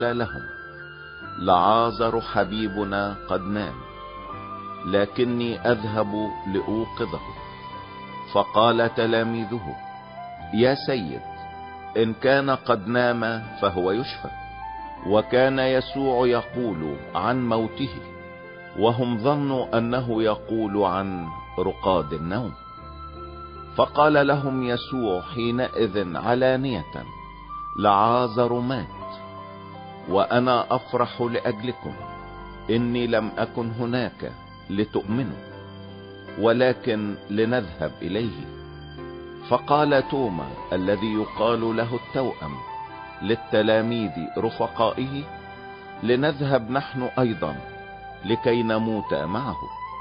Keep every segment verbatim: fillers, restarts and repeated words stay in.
لهم: لعازر حبيبنا قد نام، لكني اذهب لاوقظه. فقال تلاميذه: يا سيد، ان كان قد نام فهو يشفى. وكان يسوع يقول عن موته، وهم ظنوا انه يقول عن رقاد النوم. فقال لهم يسوع حينئذ علانية: لعازر مات، وانا افرح لاجلكم اني لم اكن هناك لتؤمنوا، ولكن لنذهب اليه. فقال توما الذي يقال له التوأم للتلاميذ رفقائه: لنذهب نحن ايضا لكي نموت معه.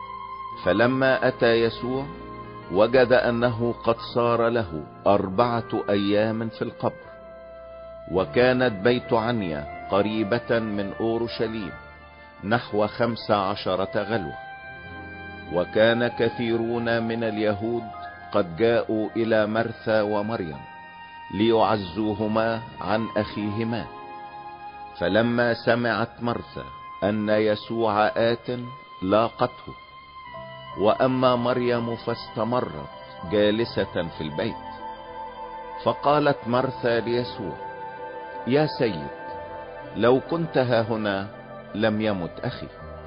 فلما اتى يسوع وجد انه قد صار له اربعة ايام في القبر. وكانت بيت عنيا قريبة من اورشليم نحو خمس عشرة غلوة. وكان كثيرون من اليهود قد جاءوا الى مرثا ومريم ليعزوهما عن اخيهما. فلما سمعت مرثا ان يسوع آت لاقته، واما مريم فاستمرت جالسة في البيت. فقالت مرثا ليسوع: يا سيد، لو كنت ها هنا لم يمت اخي.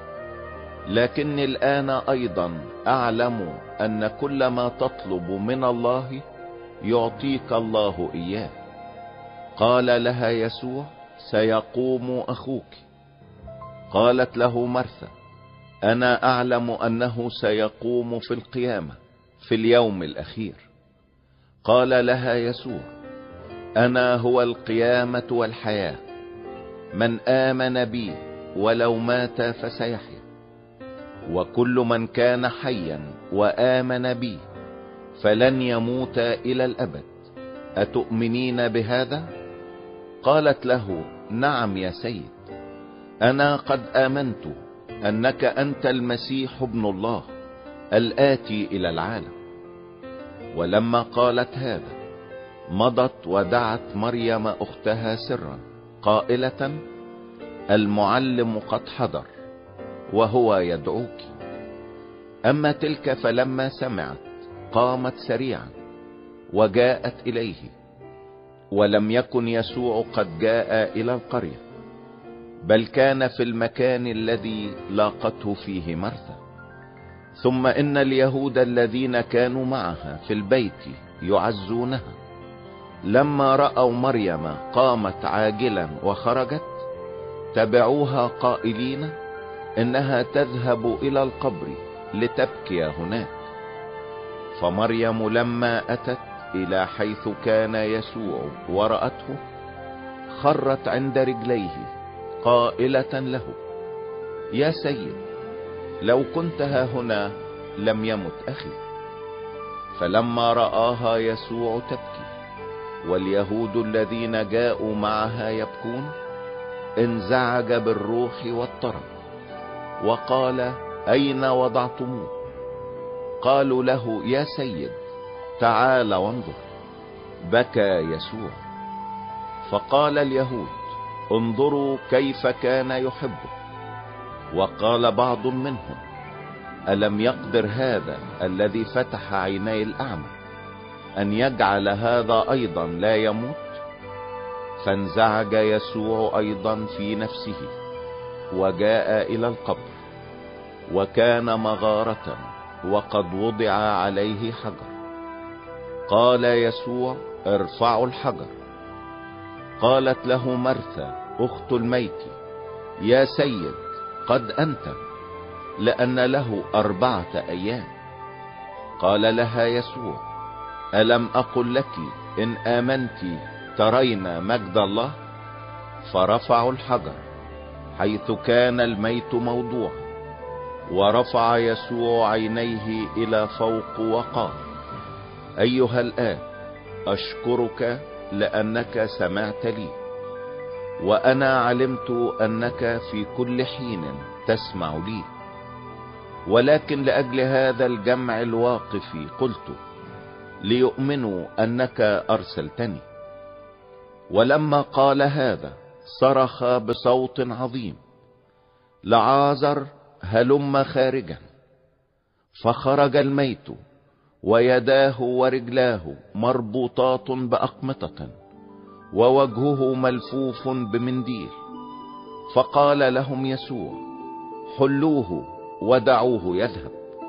لكني الان ايضا اعلم ان كل ما تطلب من الله يعطيك الله اياه. قال لها يسوع: سيقوم اخوك. قالت له مرثا: انا اعلم انه سيقوم في القيامة في اليوم الاخير. قال لها يسوع: انا هو القيامة والحياة، من امن بي ولو مات فسيحيا، وكل من كان حيا وامن بي فلن يموت الى الابد. اتؤمنين بهذا؟ قالت له: نعم يا سيد، انا قد امنت انك انت المسيح ابن الله الاتي الى العالم. ولما قالت هذا مضت ودعت مريم اختها سرا قائلة: المعلم قد حضر وهو يدعوك. اما تلك فلما سمعت قامت سريعا وجاءت اليه. ولم يكن يسوع قد جاء الى القرية، بل كان في المكان الذي لاقته فيه مرثا. ثم ان اليهود الذين كانوا معها في البيت يعزونها لما رأوا مريم قامت عاجلا وخرجت، تبعوها قائلين: انها تذهب الى القبر لتبكي هناك. فمريم لما اتت الى حيث كان يسوع ورأته، خرت عند رجليه قائلة له: يا سيد، لو كنت ها هنا لم يمت اخي. فلما رآها يسوع تبكي واليهود الذين جاءوا معها يبكون، انزعج بالروح واضطرب وقال: اين وضعتموه؟ قالوا له: يا سيد، تعال وانظر. بكى يسوع. فقال اليهود: انظروا كيف كان يحبه. وقال بعض منهم: ألم يقدر هذا الذي فتح عيني الأعمى أن يجعل هذا أيضا لا يموت؟ فانزعج يسوع أيضا في نفسه وجاء إلى القبر، وكان مغارة وقد وضع عليه حجر. قال يسوع: ارفعوا الحجر. قالت له مرثا أخت الميت: يا سيد، قد أنتم، لأن له أربعة أيام. قال لها يسوع: ألم أقل لك إن آمنت ترين مجد الله؟ فرفعوا الحجر حيث كان الميت موضوع. ورفع يسوع عينيه إلى فوق وقال: أيها الآب، أشكرك لأنك سمعت لي، وأنا علمت أنك في كل حين تسمع لي، ولكن لأجل هذا الجمع الواقف قلت، ليؤمنوا أنك أرسلتني. ولما قال هذا صرخ بصوت عظيم: لعازر هلم خارجا. فخرج الميت ويداه ورجلاه مربوطات بأقمطة ووجهه ملفوف بمنديل. فقال لهم يسوع: حلوه ودعوه يذهب.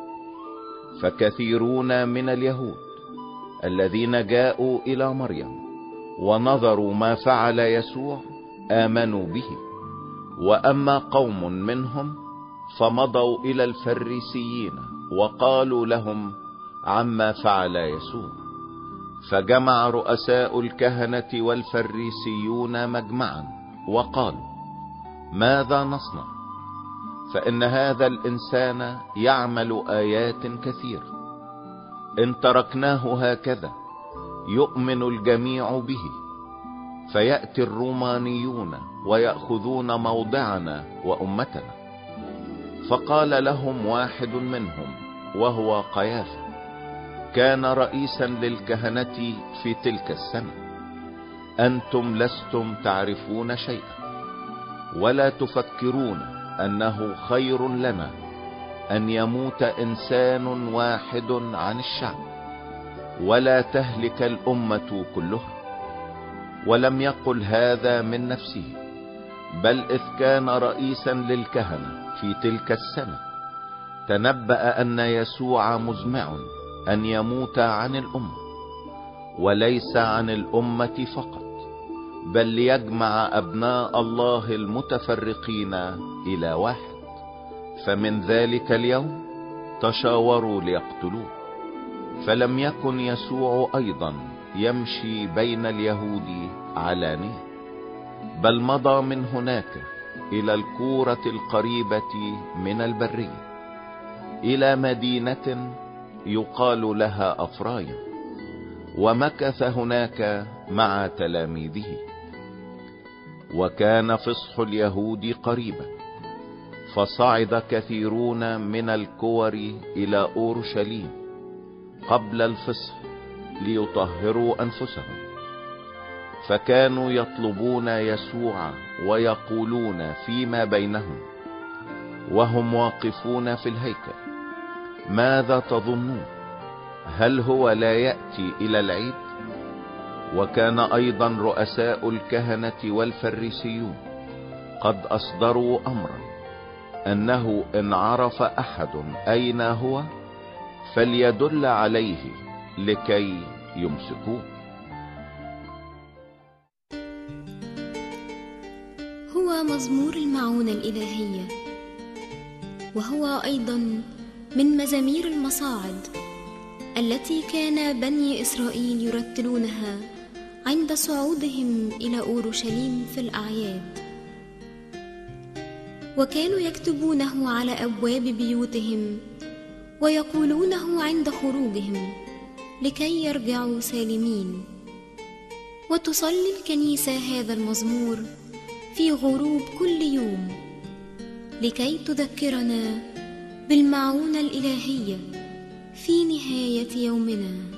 فكثيرون من اليهود الذين جاءوا إلى مريم ونظروا ما فعل يسوع آمنوا به. وأما قوم منهم فمضوا إلى الفريسيين وقالوا لهم عما فعل يسوع. فجمع رؤساء الكهنة والفريسيون مجمعا وقالوا: ماذا نصنع؟ فإن هذا الإنسان يعمل آيات كثيرة. إن تركناه هكذا يؤمن الجميع به، فيأتي الرومانيون ويأخذون موضعنا وأمتنا. فقال لهم واحد منهم وهو قيافة، كان رئيسا للكهنة في تلك السنة: أنتم لستم تعرفون شيئا ولا تفكرون أنه خير لنا أن يموت إنسان واحد عن الشعب ولا تهلك الأمة كلها. ولم يقل هذا من نفسه، بل إذ كان رئيسا للكهنة في تلك السنة تنبأ أن يسوع مزمع أن يموت عن الأمة، وليس عن الأمة فقط، بل ليجمع أبناء الله المتفرقين إلى واحد. فمن ذلك اليوم تشاوروا ليقتلوه. فلم يكن يسوع أيضا يمشي بين اليهود علانية، بل مضى من هناك إلى الكورة القريبة من البرية إلى مدينة يقال لها أفرايم، ومكث هناك مع تلاميذه. وكان فصح اليهود قريبا، فصعد كثيرون من الكور إلى أورشليم قبل الفصح ليطهروا أنفسهم. فكانوا يطلبون يسوع ويقولون فيما بينهم وهم واقفون في الهيكل: ماذا تظنون؟ هل هو لا يأتي إلى العيد؟ وكان أيضا رؤساء الكهنة والفريسيون قد أصدروا أمرا أنه إن عرف أحد أين هو فليدل عليه لكي يمسكوه. هو مزمور المعونة الإلهية، وهو أيضا من مزامير المصاعد التي كان بني إسرائيل يرتلونها عند صعودهم إلى أورشليم في الأعياد، وكانوا يكتبونه على أبواب بيوتهم ويقولونه عند خروجهم لكي يرجعوا سالمين. وتصلي الكنيسة هذا المزمور في غروب كل يوم لكي تذكرنا بالمعونة الإلهية في نهاية يومنا.